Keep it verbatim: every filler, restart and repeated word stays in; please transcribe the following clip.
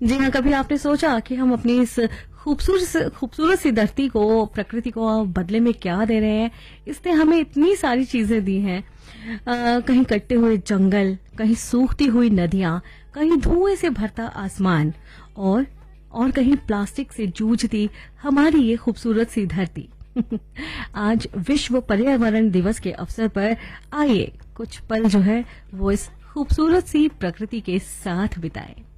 जी हाँ, कभी आपने सोचा कि हम अपनी इस खूबसूरत खूबसूरत सी धरती को, प्रकृति को बदले में क्या दे रहे हैं? इसने हमें इतनी सारी चीजें दी हैं। अ, कहीं कटते हुए जंगल, कहीं सूखती हुई नदियां, कहीं धुएं से भरता आसमान और और कहीं प्लास्टिक से जूझती हमारी ये खूबसूरत सी धरती। आज विश्व पर्यावरण दिवस के अवसर पर आइए कुछ पल जो है वो इस खूबसूरत सी प्रकृति के साथ बिताएं।